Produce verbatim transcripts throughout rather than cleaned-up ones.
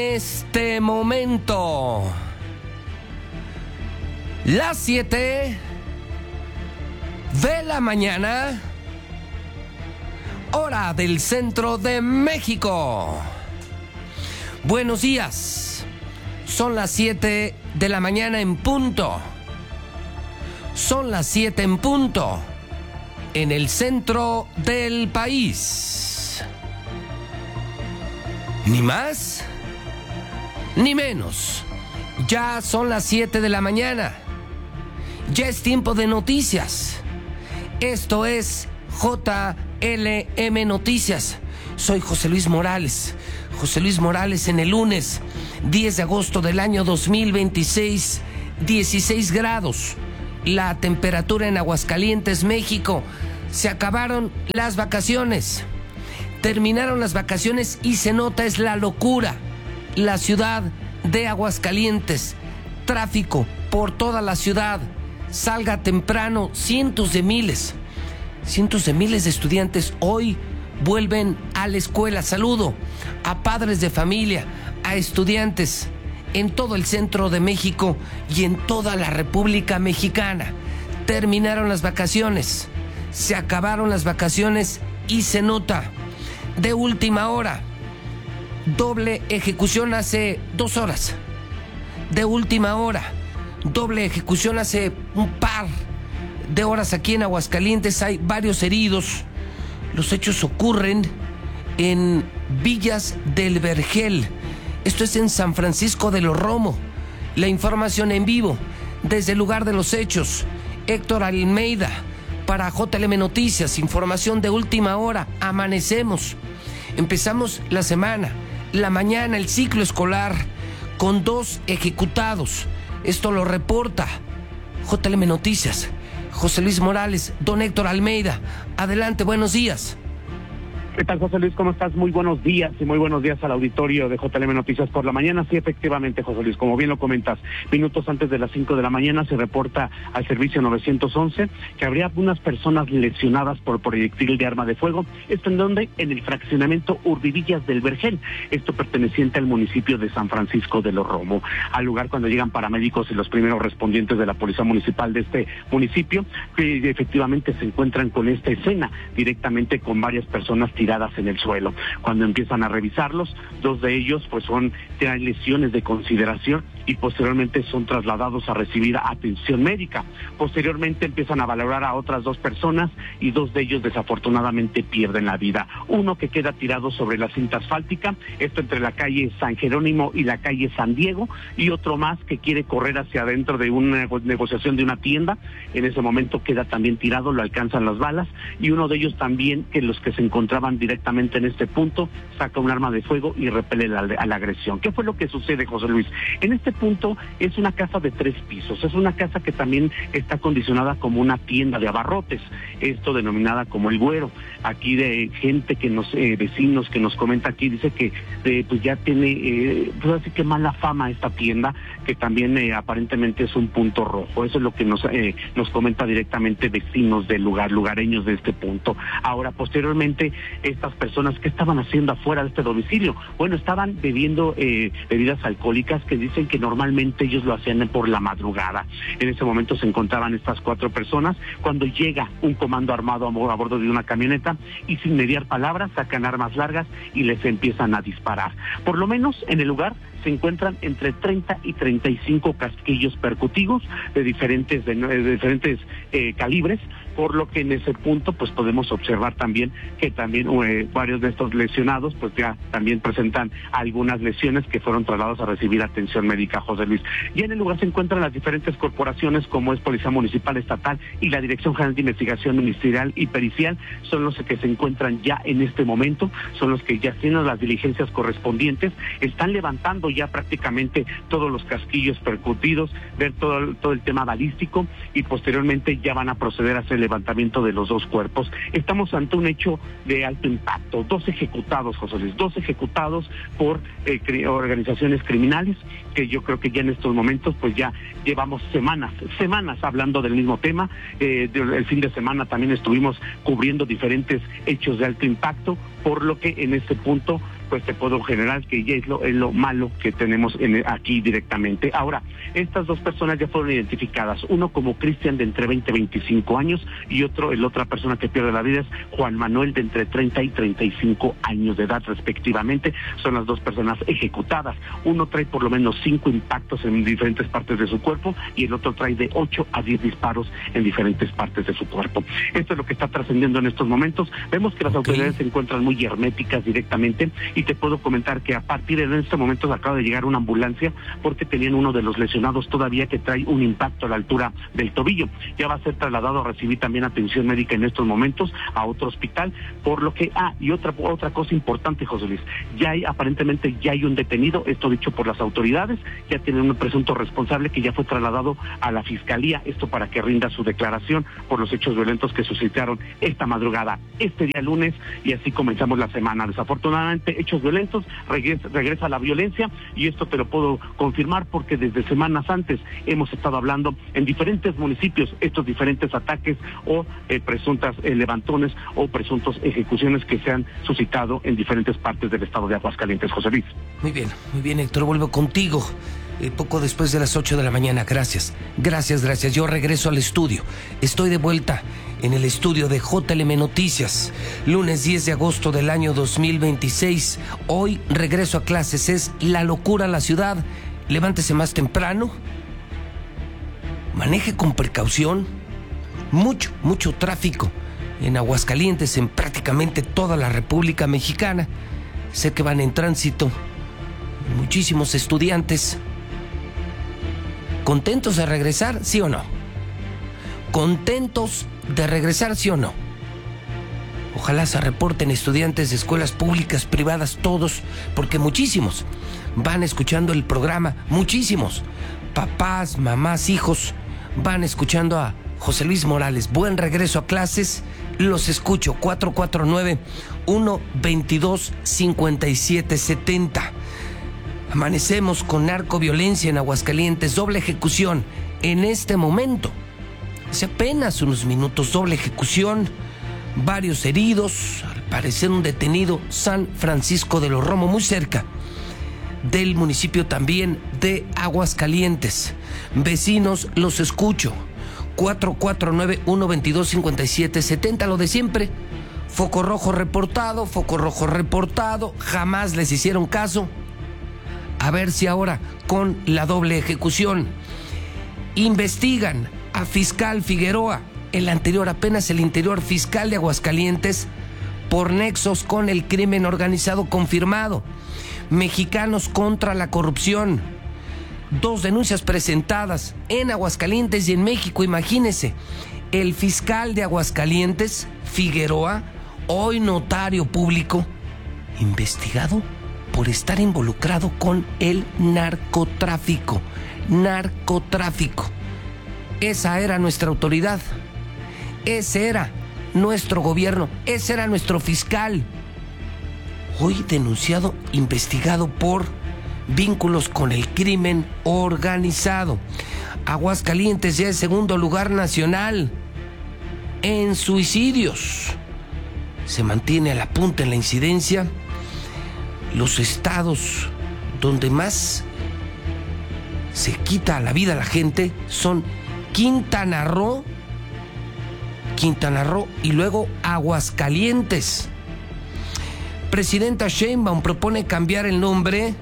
Este momento, las siete de la mañana, hora del centro de México. Buenos días, son las siete de la mañana en punto. Son las siete en punto en el centro del país. Ni más ni menos. Ya son las siete de la mañana. Ya es tiempo de noticias. Esto es J L M Noticias. Soy José Luis Morales. José Luis Morales en el lunes diez de agosto del año dos mil veintiséis. dieciséis grados. La temperatura en Aguascalientes, México. Se acabaron las vacaciones. Terminaron las vacaciones y se nota, es la locura. La ciudad de Aguascalientes, tráfico por toda la ciudad, salga temprano, cientos de miles, cientos de miles de estudiantes hoy vuelven a la escuela. Saludo a padres de familia, a estudiantes en todo el centro de México y en toda la República Mexicana. Terminaron las vacaciones, se acabaron las vacaciones y se nota. De última hora, doble ejecución hace dos horas. De última hora, doble ejecución hace un par de horas aquí en Aguascalientes. Hay varios heridos. Los hechos ocurren en Villas del Vergel. Esto es en San Francisco de los Romo. La información en vivo desde el lugar de los hechos. Héctor Almeida para J L M Noticias. Información de última hora. Amanecemos. Empezamos la semana. La mañana, el ciclo escolar, con dos ejecutados. Esto lo reporta J L M Noticias. José Luis Morales, don Héctor Almeida. Adelante, buenos días. ¿Qué tal, José Luis? ¿Cómo estás? Muy buenos días y muy buenos días al auditorio de J L M Noticias por la mañana. Sí, efectivamente, José Luis, como bien lo comentas, minutos antes de las cinco de la mañana se reporta al servicio nueve once que habría unas personas lesionadas por proyectil de arma de fuego. ¿Esto en dónde? En el fraccionamiento Urdivillas del Vergel, esto perteneciente al municipio de San Francisco de los Romo. Al lugar, cuando llegan paramédicos y los primeros respondientes de la Policía Municipal de este municipio, que efectivamente se encuentran con esta escena, directamente con varias personas tiradas en el suelo. Cuando empiezan a revisarlos, dos de ellos pues son tienen lesiones de consideración y posteriormente son trasladados a recibir atención médica. Posteriormente empiezan a valorar a otras dos personas y dos de ellos desafortunadamente pierden la vida. Uno que queda tirado sobre la cinta asfáltica, esto entre la calle San Jerónimo y la calle San Diego, y otro más que quiere correr hacia adentro de una negociación de una tienda. En ese momento queda también tirado, lo alcanzan las balas, y uno de ellos también, que los que se encontraban directamente en este punto, saca un arma de fuego y repele la, a la agresión. ¿Qué fue lo que sucede, José Luis? En este punto es una casa de tres pisos, es una casa que también está condicionada como una tienda de abarrotes, esto denominada como el Güero. Aquí de gente que nos, eh, vecinos que nos comenta aquí, dice que eh, pues ya tiene, eh, pues así que mala fama esta tienda, que también eh, aparentemente es un punto rojo. Eso es lo que nos, eh, nos comenta directamente vecinos del lugar, lugareños de este punto. Ahora, posteriormente, estas personas, ¿qué estaban haciendo afuera de este domicilio? Bueno, estaban bebiendo eh, bebidas alcohólicas, que dicen que normalmente ellos lo hacían por la madrugada. En ese momento se encontraban estas cuatro personas cuando llega un comando armado a bordo de una camioneta y sin mediar palabras sacan armas largas y les empiezan a disparar. Por lo menos en el lugar se encuentran entre treinta y treinta y cinco casquillos percutivos de diferentes de, de diferentes eh, calibres, por lo que en ese punto pues podemos observar también que también eh, varios de estos lesionados pues ya también presentan algunas lesiones que fueron trasladados a recibir atención médica, José Luis. Y en el lugar se encuentran las diferentes corporaciones como es Policía Municipal Estatal y la Dirección General de Investigación Ministerial y Pericial, son los que se encuentran ya en este momento, son los que ya tienen las diligencias correspondientes, están levantando ya prácticamente todos los casquillos percutidos, ver todo, todo el tema balístico, y posteriormente ya van a proceder a hacer el levantamiento de los dos cuerpos. Estamos ante un hecho de alto impacto, dos ejecutados, José Luis, dos ejecutados por eh, cri- organizaciones criminales, que yo creo que ya en estos momentos pues ya llevamos semanas, semanas hablando del mismo tema. Eh, el fin de semana también estuvimos cubriendo diferentes hechos de alto impacto, por lo que en este punto pues te puedo generar que ya es lo, es lo malo que tenemos en, aquí directamente. Ahora, estas dos personas ya fueron identificadas, uno como Cristian de entre veinte y veinticinco años y otro, el otra persona que pierde la vida es Juan Manuel de entre treinta y treinta y cinco años de edad respectivamente. Son las dos personas ejecutadas. Uno trae por lo menos cinco impactos en diferentes partes de su cuerpo y el otro trae de ocho a diez disparos en diferentes partes de su cuerpo. Esto es lo que está trascendiendo en estos momentos. Vemos que las okay. autoridades se encuentran muy herméticas directamente y te puedo comentar que a partir de este momento acaba de llegar una ambulancia porque tenían uno de los lesionados todavía que trae un impacto a la altura del tobillo. Ya va a ser trasladado a recibir también atención médica en estos momentos a otro hospital, por lo que, ah, y otra otra cosa importante, José Luis, ya hay, aparentemente ya hay un detenido, esto dicho por las autoridades, ya tienen un presunto responsable que ya fue trasladado a la fiscalía, esto para que rinda su declaración por los hechos violentos que suscitaron esta madrugada, este día lunes, y así comenzamos la semana. Desafortunadamente, hechos violentos, regresa, regresa la violencia, y esto te lo puedo confirmar porque desde semanas antes hemos estado hablando en diferentes municipios estos diferentes ataques o eh, presuntas eh, levantones o presuntos ejecuciones que se han suscitado en diferentes partes del estado de Aguascalientes, José Luis. Muy bien, muy bien, Héctor, vuelvo contigo eh, poco después de las ocho de la mañana. Gracias, gracias, gracias. Yo regreso al estudio. Estoy de vuelta en el estudio de J L M Noticias, lunes diez de agosto del año dos mil veintiséis. Hoy regreso a clases, es la locura la ciudad. Levántese más temprano, maneje con precaución, mucho, mucho tráfico en Aguascalientes, en prácticamente toda la República Mexicana. Sé que van en tránsito muchísimos estudiantes. ¿Contentos de regresar, sí o no? ¿Contentos de regresar, sí o no? Ojalá se reporten estudiantes de escuelas públicas, privadas, todos, porque muchísimos van escuchando el programa, muchísimos. Papás, mamás, hijos van escuchando a José Luis Morales. Buen regreso a clases, los escucho. Cuatro cuatro nueve, uno veintidós, cincuenta y siete setenta. Amanecemos con narcoviolencia en Aguascalientes, doble ejecución en este momento. Hace apenas unos minutos, doble ejecución, varios heridos, al parecer un detenido, San Francisco de los Romo, muy cerca del municipio también de Aguascalientes. Vecinos, los escucho. cuatro cuatro nueve, uno veintidós, cincuenta y siete setenta, lo de siempre. Foco rojo reportado, foco rojo reportado, jamás les hicieron caso. A ver si ahora con la doble ejecución. Investigan a fiscal Figueroa, el anterior, apenas el interior fiscal de Aguascalientes, por nexos con el crimen organizado confirmado. Mexicanos contra la corrupción. Dos denuncias presentadas en Aguascalientes y en México. Imagínese, el fiscal de Aguascalientes, Figueroa, hoy notario público, investigado por estar involucrado con el narcotráfico. Narcotráfico. Esa era nuestra autoridad. Ese era nuestro gobierno. Ese era nuestro fiscal. Hoy denunciado, investigado por vínculos con el crimen organizado. Aguascalientes ya es segundo lugar nacional en suicidios. Se mantiene a la punta en la incidencia. Los estados donde más se quita la vida a la gente son Quintana Roo, Quintana Roo y luego Aguascalientes. Presidenta Sheinbaum propone cambiar el nombre,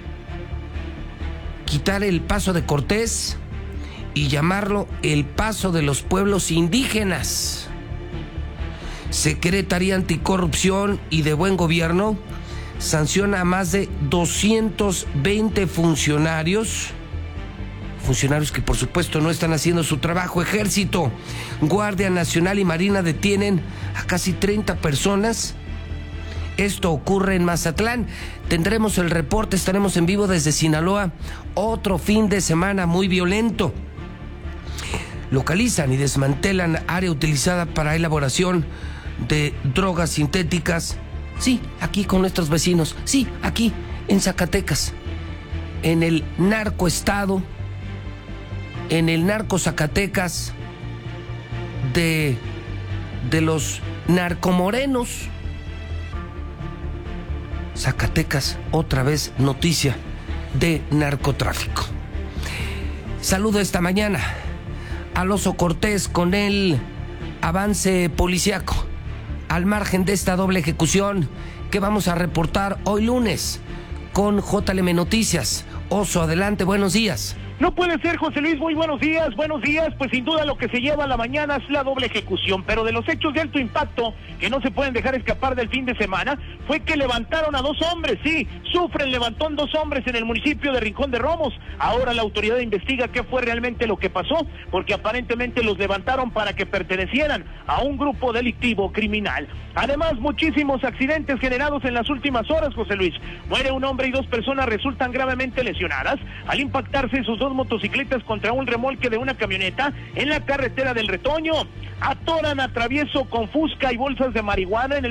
quitar el Paso de Cortés y llamarlo el Paso de los Pueblos Indígenas. Secretaría Anticorrupción y de Buen Gobierno sanciona a más de doscientos veinte funcionarios, funcionarios que por supuesto no están haciendo su trabajo. Ejército, Guardia Nacional y Marina detienen a casi treinta personas. Esto ocurre en Mazatlán. Tendremos el reporte, estaremos en vivo desde Sinaloa. Otro fin de semana muy violento. Localizan y desmantelan área utilizada para elaboración de drogas sintéticas. Sí, aquí con nuestros vecinos. Sí, aquí en Zacatecas. En el narcoestado, en el narco Zacatecas de, de los narcomorenos. Zacatecas, otra vez noticia de narcotráfico. Saludo esta mañana al Oso Cortés con el avance policiaco al margen de esta doble ejecución que vamos a reportar hoy lunes con J L M Noticias. Oso, adelante, buenos días. No puede ser, José Luis, muy buenos días, buenos días, pues sin duda lo que se lleva a la mañana es la doble ejecución, pero de los hechos de alto impacto que no se pueden dejar escapar del fin de semana, fue que levantaron a dos hombres, sí, sufren, levantó dos hombres en el municipio de Rincón de Romos. Ahora la autoridad investiga qué fue realmente lo que pasó, porque aparentemente los levantaron para que pertenecieran a un grupo delictivo criminal. Además, muchísimos accidentes generados en las últimas horas, José Luis. Muere un hombre y dos personas resultan gravemente lesionadas al impactarse sus dos motocicletas contra un remolque de una camioneta en la carretera del Retoño. Atoran a travieso con fusca y bolsas de marihuana en el